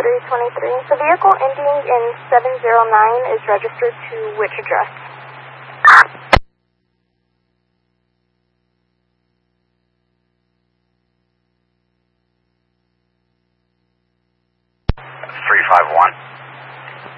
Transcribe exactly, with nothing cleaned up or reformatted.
three twenty-three. The vehicle ending in seven zero nine is registered to which address? three five one.